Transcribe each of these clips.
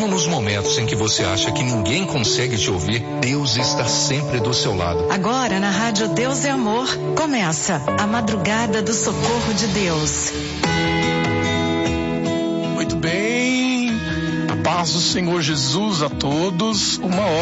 Mesmo nos momentos em que você acha que ninguém consegue te ouvir, Deus está sempre do seu lado. Agora na Rádio Deus é Amor, começa a Madrugada do Socorro de Deus. Muito bem, a paz do Senhor Jesus a todos.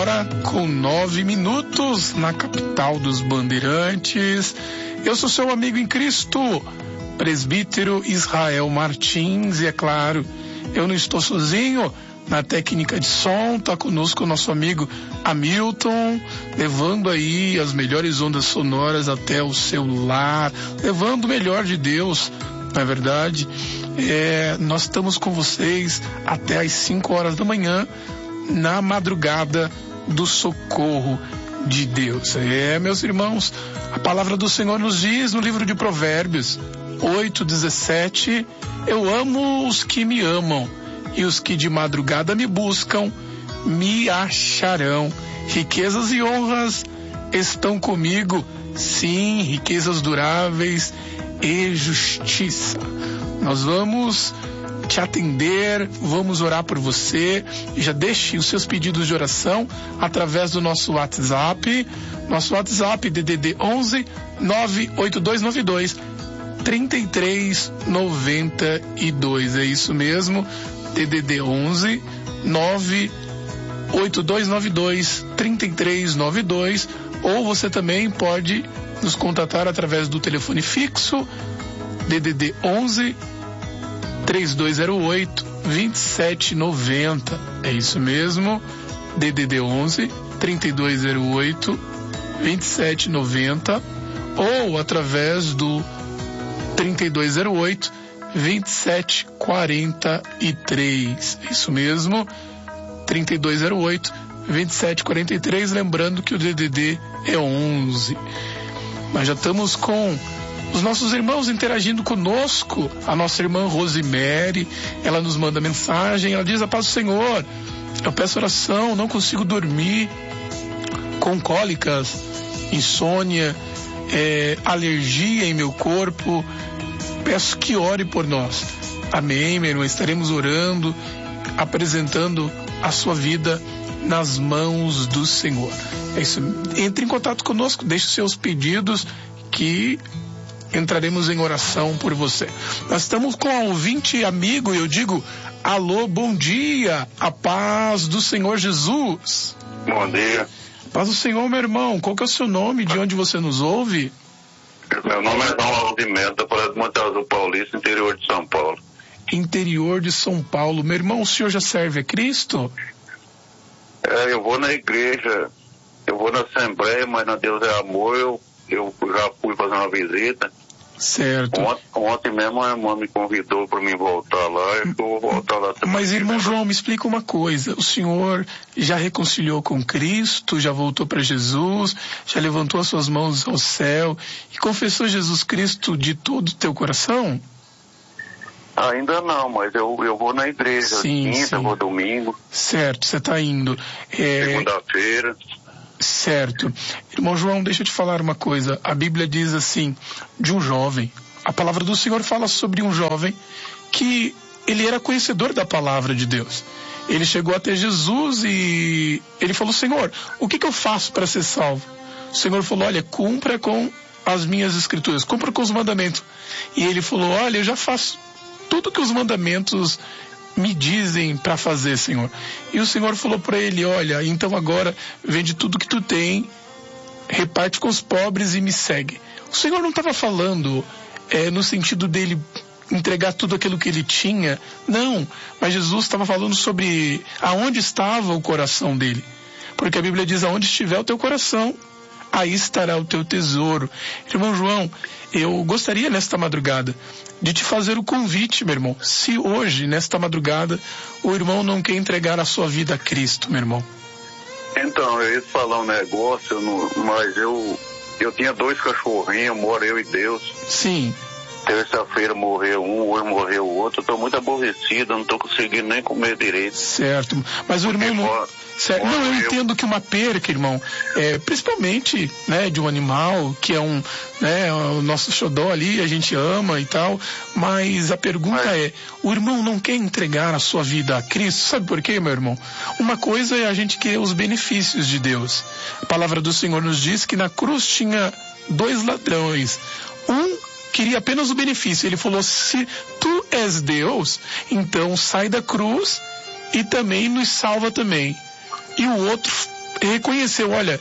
1h09 na capital dos Bandeirantes. Eu sou seu amigo em Cristo, presbítero Israel Martins, e é claro, eu não estou sozinho. Na técnica de som, está conosco o nosso amigo Hamilton, levando aí as melhores ondas sonoras até o seu lar, levando o melhor de Deus, não é verdade? Nós estamos com vocês até às 5 horas da manhã, na madrugada do socorro de Deus. Meus irmãos, a palavra do Senhor nos diz no livro de Provérbios 8:17, eu amo os que me amam, e os que de madrugada me buscam, me acharão. Riquezas e honras estão comigo, sim, riquezas duráveis e justiça. Nós vamos te atender, vamos orar por você. Já deixe os seus pedidos de oração através do nosso WhatsApp. Nosso WhatsApp DDD 11 98292 3392. É isso mesmo. DDD 11 98292 3392, ou você também pode nos contatar através do telefone fixo DDD 11 3208 2790. É isso mesmo, DDD 11 3208 2790, ou através do 3208 2743. Isso mesmo, 3208 2743. Lembrando que o DDD é 11. Nós já estamos com os nossos irmãos interagindo conosco. A nossa irmã Rosemary, ela nos manda mensagem, ela diz: a paz do Senhor, eu peço oração, não consigo dormir, com cólicas, insônia, alergia em meu corpo. Peço que ore por nós. Amém, minha irmã. Estaremos orando, apresentando a sua vida nas mãos do Senhor. É isso. Entre em contato conosco, deixe os seus pedidos que entraremos em oração por você. Nós estamos com um ouvinte amigo e eu digo: alô, bom dia, a paz do Senhor Jesus. Bom dia. Paz do Senhor, meu irmão. Qual que é o seu nome? De onde você nos ouve? Meu nome é João Aldimento, da Praia de Monte Azul Paulista, interior de São Paulo. Interior de São Paulo. Meu irmão, o senhor já serve a Cristo? Eu vou na igreja, eu vou na Assembleia, mas na Deus é Amor, eu já fui fazer uma visita. Certo. Ontem mesmo a irmã me convidou para mim voltar lá, eu vou voltar lá também. Mas, irmão João, me explica uma coisa. O senhor já reconciliou com Cristo, já voltou para Jesus, já levantou as suas mãos ao céu e confessou Jesus Cristo de todo o teu coração? Ainda não, mas eu vou na igreja, sim, quinta, sim. Vou domingo. Certo, você está indo. Segunda-feira. Certo. Irmão João, deixa eu te falar uma coisa. A Bíblia diz assim, de um jovem. A palavra do Senhor fala sobre um jovem que ele era conhecedor da palavra de Deus. Ele chegou até Jesus e ele falou: Senhor, o que eu faço para ser salvo? O Senhor falou: olha, cumpra com as minhas escrituras, cumpra com os mandamentos. E ele falou: olha, eu já faço tudo que os mandamentos me dizem para fazer, Senhor. E o Senhor falou para ele: olha, então agora vende tudo que tu tem, reparte com os pobres e me segue. O Senhor não estava falando no sentido dele entregar tudo aquilo que ele tinha, não, mas Jesus estava falando sobre aonde estava o coração dele, porque a Bíblia diz: aonde estiver o teu coração, aí estará o teu tesouro. Irmão João, eu gostaria nesta madrugada de te fazer o convite, meu irmão. Se hoje, nesta madrugada, o irmão não quer entregar a sua vida a Cristo, meu irmão. Então, eu ia te falar um negócio, mas eu tinha 2 cachorrinhos, moro eu e Deus. Sim. terça-feira morreu um, hoje morreu o outro. Eu tô muito aborrecido, eu não tô conseguindo nem comer direito. Certo, mas o irmão não... Certo. Não, eu entendo que uma perca, irmão, principalmente, né, de um animal, que é o nosso xodó ali, a gente ama e tal, mas a pergunta o irmão não quer entregar a sua vida a Cristo? Sabe por quê, meu irmão? Uma coisa é a gente querer os benefícios de Deus. A palavra do Senhor nos diz que na cruz tinha 2 ladrões. Um queria apenas o benefício. Ele falou: se tu és Deus, então sai da cruz e também nos salva também. E o outro reconheceu: olha,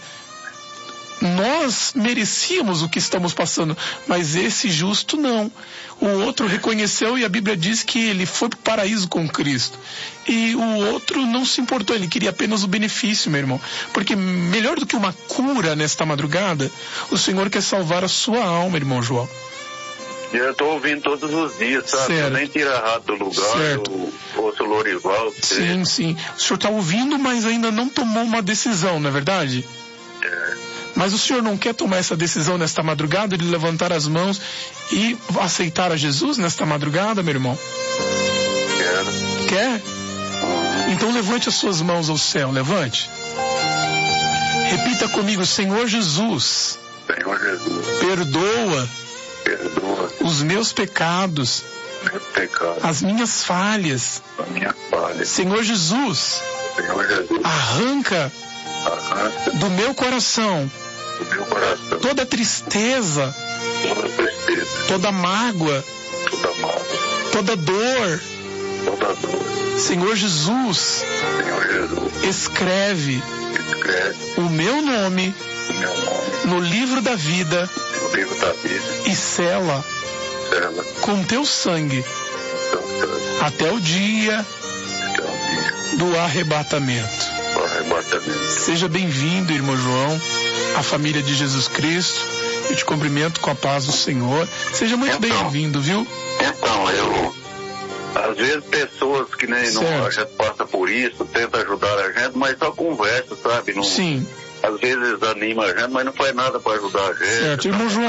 nós merecíamos o que estamos passando, mas esse justo não. O outro reconheceu e a Bíblia diz que ele foi para o paraíso com Cristo. E o outro não se importou, ele queria apenas o benefício, meu irmão. Porque melhor do que uma cura nesta madrugada, o Senhor quer salvar a sua alma, irmão João. Eu estou ouvindo todos os dias, sabe? Certo. Eu nem tiro a rato do lugar, Certo. eu ouço o Lorival. Sim, sim. O senhor está ouvindo, mas ainda não tomou uma decisão, não é verdade? Mas o senhor não quer tomar essa decisão nesta madrugada, de levantar as mãos e aceitar a Jesus nesta madrugada, meu irmão? Quero. Quer? Então levante as suas mãos ao céu, levante. Repita comigo: Senhor Jesus, Senhor Jesus, perdoa perdoa os meus pecados, meus pecados, as minhas falhas. a minha falha. Senhor Jesus, Senhor Jesus, arranca arranca do meu coração do meu coração toda tristeza, toda tristeza, toda mágoa, toda mágoa, toda dor. toda dor. Senhor Jesus, Senhor Jesus, escreve escreve o meu nome o meu nome no livro da vida no livro da vida, e sela sela com teu sangue teu sangue, até o dia até o dia do arrebatamento. do arrebatamento. Seja bem-vindo, irmão João, à família de Jesus Cristo. Eu te cumprimento com a paz do Senhor. Seja muito bem-vindo, viu? Então, às vezes pessoas que nem não, a gente passa por isso, tenta ajudar a gente, mas só conversa, sabe? Não, Sim. Às vezes anima a gente, mas não faz nada para ajudar a gente. Certo. Irmão João,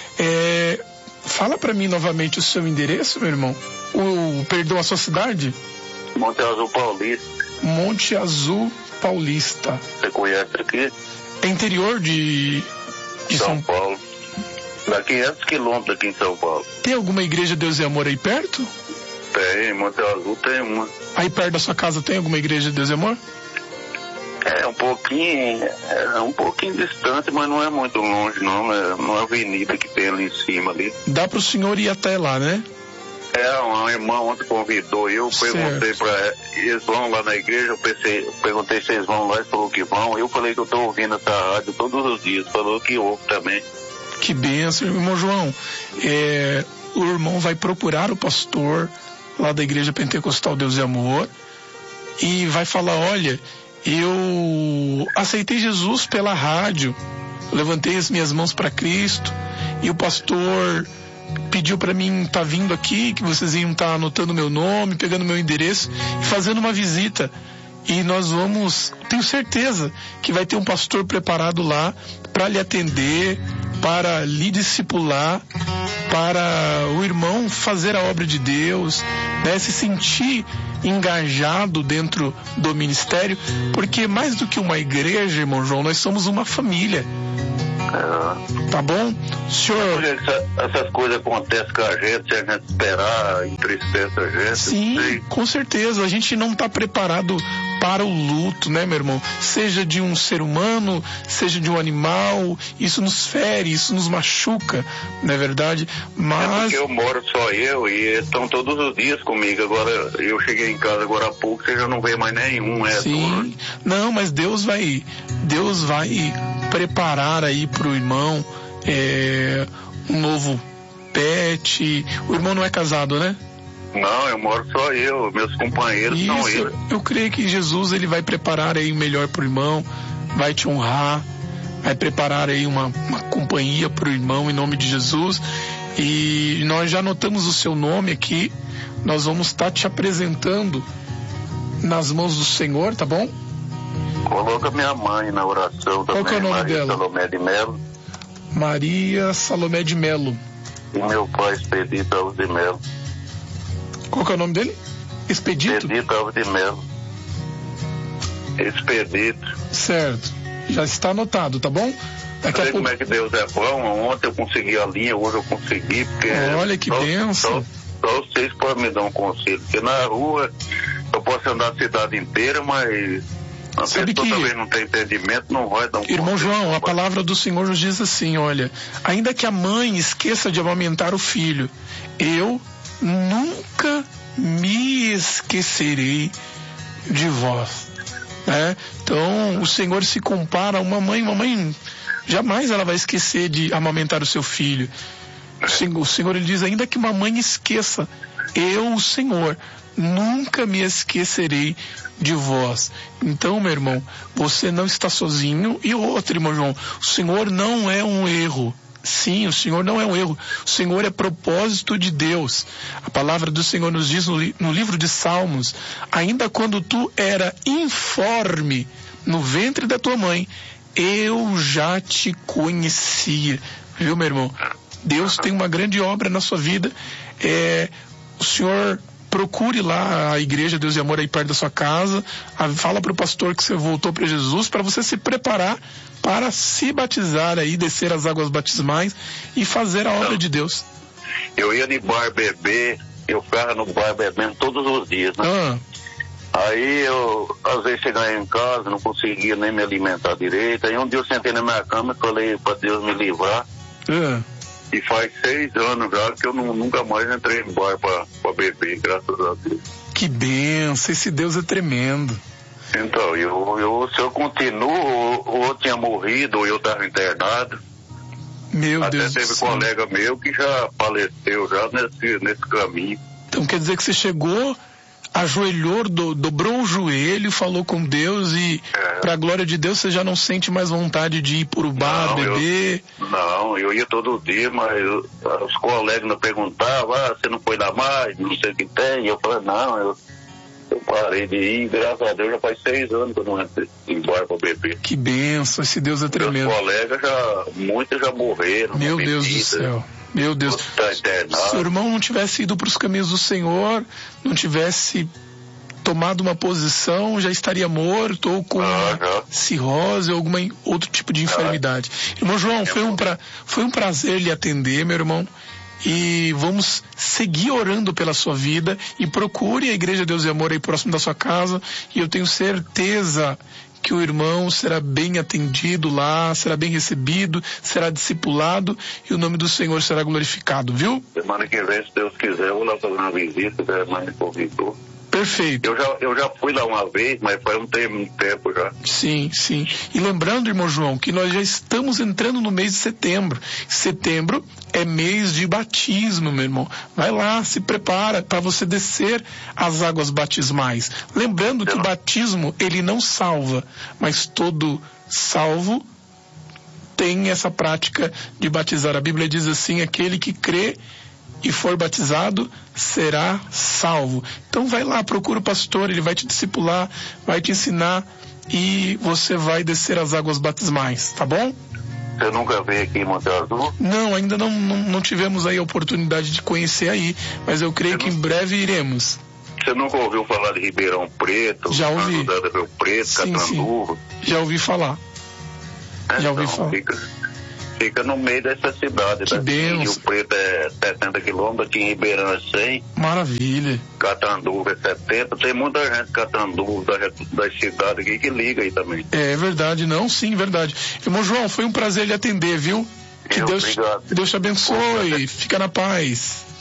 fala para mim novamente o seu endereço, meu irmão. Perdão, a sua cidade? Monte Azul Paulista. Monte Azul Paulista. Você conhece aqui? É interior de São Paulo. Dá 500 quilômetros aqui em São Paulo. Tem alguma igreja Deus e Amor aí perto? Tem, Monte Azul tem uma. Aí perto da sua casa tem alguma igreja de Deus e Amor? É um pouquinho distante, mas não é muito longe não, é uma avenida que tem ali em cima ali. Dá para o senhor ir até lá, né? Uma irmã ontem convidou, eu perguntei para eles vão lá na igreja, eu perguntei se eles vão lá, eles falaram que vão, eu falei que eu estou ouvindo essa rádio todos os dias, falou que ouve também. Que bênção, irmão João. O irmão vai procurar o pastor lá da Igreja Pentecostal Deus e Amor e vai falar: olha, eu aceitei Jesus pela rádio, levantei as minhas mãos para Cristo e o pastor pediu para mim estar vindo aqui, que vocês iam estar anotando meu nome, pegando meu endereço e fazendo uma visita. E nós tenho certeza que vai ter um pastor preparado lá para lhe atender, para lhe discipular, para o irmão fazer a obra de Deus, né, se sentir engajado dentro do ministério, porque mais do que uma igreja, irmão João, nós somos uma família. Tá bom? Senhor... Essas coisas acontecem com a gente, se a gente esperar, entristece a gente. Sim, com certeza. A gente não está preparado para o luto, né, meu irmão? Seja de um ser humano, seja de um animal, isso nos fere, isso nos machuca, não é verdade? Mas... É porque eu moro só eu e estão todos os dias comigo. Agora, eu cheguei em casa agora há pouco, você já não vê mais nenhum. Sim, não, mas Deus vai preparar aí pro irmão um novo pet. O irmão não é casado, né? Não, eu moro só eu, meus companheiros são eles. Eu creio que Jesus ele vai preparar aí o melhor pro irmão, vai te honrar, vai preparar aí uma companhia pro irmão em nome de Jesus. E nós já anotamos o seu nome aqui, nós vamos estar te apresentando nas mãos do Senhor, tá bom? Coloca minha mãe na oração também. Qual que é o nome Maria dela? Salomé de Melo. Maria Salomé de Melo. E meu pai, Expedito Alves de Melo. Qual que é o nome dele? Expedito? Expedito Alves de Melo. Expedito. Certo. Já está anotado, tá bom? Daqui a pouco... Como é que Deus é bom. Ontem eu consegui a linha, hoje eu consegui, porque... Olha que bênção. Só vocês podem me dar um conselho, porque na rua eu posso andar a cidade inteira, mas a pessoa também não tem entendimento, não vai dar um conselho. Irmão João, a palavra do Senhor nos diz assim, olha, ainda que a mãe esqueça de amamentar o filho, eu nunca me esquecerei de vós. Então o Senhor se compara a uma mãe jamais ela vai esquecer de amamentar o seu filho. O Senhor ele diz, ainda que uma mãe esqueça, eu, o Senhor, nunca me esquecerei de vós. Então, meu irmão, você não está sozinho. E outro, irmão João, o Senhor não é um erro. Sim, o Senhor não é um erro. O Senhor é propósito de Deus. A palavra do Senhor nos diz no livro de Salmos, ainda quando tu era informe no ventre da tua mãe, eu já te conhecia. Viu, meu irmão? Deus tem uma grande obra na sua vida. O Senhor procure lá a igreja Deus e Amor aí perto da sua casa. Fala para o pastor que você voltou para Jesus, para você se preparar para se batizar aí, descer as águas batismais e fazer a obra de Deus. Eu ia de bar beber, eu ficava no bar bebendo todos os dias, né? Aí eu, às vezes, chegava em casa, não conseguia nem me alimentar direito. Aí um dia eu sentei na minha cama e falei para Deus me livrar. E faz 6 anos já que eu nunca mais entrei em bar para beber, graças a Deus. Que benção, esse Deus é tremendo. Então, se eu continuo, ou eu tinha morrido, ou eu estava internado. Meu Até Deus teve do céu. colega meu que já faleceu já nesse caminho. Então quer dizer que você chegou, ajoelhou, dobrou o joelho, falou com Deus e para a glória de Deus você já não sente mais vontade de ir para o bar, beber? Eu ia todo dia, mas os colegas me perguntavam, você não foi lá mais, não sei o que tem. E eu falei, não, eu parei de ir, graças a Deus já faz 6 anos que eu não entro em bar para beber. Que benção, esse Deus é tremendo. Meus colegas muitos já morreram. Meu Deus do céu. Meu Deus, se o irmão não tivesse ido para os caminhos do Senhor, não tivesse tomado uma posição, já estaria morto ou com cirrose ou algum outro tipo de enfermidade. Irmão João, foi um prazer lhe atender, meu irmão, e vamos seguir orando pela sua vida e procure a Igreja Deus e Amor aí próximo da sua casa e eu tenho certeza que o irmão será bem atendido lá, será bem recebido, será discipulado e o nome do Senhor será glorificado, viu? Semana que vem, se Deus quiser, eu vou lá fazer uma visita, se a mãe me convidou. Perfeito. Eu já fui lá uma vez, mas faz um tempo já. Sim, sim. E lembrando, irmão João, que nós já estamos entrando no mês de setembro. Setembro é mês de batismo, meu irmão. Vai lá, se prepara para você descer as águas batismais. Lembrando que o batismo, ele não salva, mas todo salvo tem essa prática de batizar. A Bíblia diz assim, aquele que crê e for batizado, será salvo. Então vai lá, procura o pastor, ele vai te discipular, vai te ensinar e você vai descer as águas batismais, tá bom? Você nunca veio aqui em Monte Azul? Não, ainda não tivemos aí a oportunidade de conhecer aí, mas eu creio que em breve iremos. Você nunca ouviu falar de Ribeirão Preto? Já ouvi. Rio Preto, Catanduva? Já ouvi falar. Já ouvi falar. Fica no meio dessa cidade. Que benção. Rio Preto é 70 quilômetros, aqui em Ribeirão é 100. Maravilha. Catanduva é 70. Tem muita gente de Catanduva, das cidades aqui, que liga aí também. É verdade, não? Sim, verdade. Irmão João, foi um prazer lhe atender, viu? Que Deus te abençoe. Fica na paz.